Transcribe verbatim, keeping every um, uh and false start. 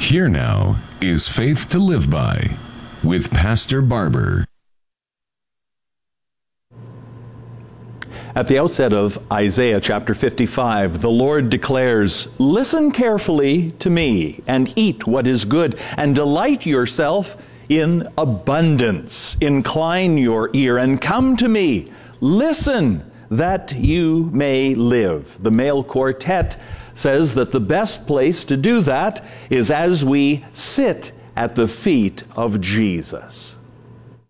Here now is Faith to Live By with Pastor Barber. At the outset of Isaiah chapter fifty-five, the Lord declares, "Listen carefully to me and eat what is good, and delight yourself in abundance. Incline your ear and come to me. Listen that you may live." The male quartet says that the best place to do that is as we sit at the feet of Jesus.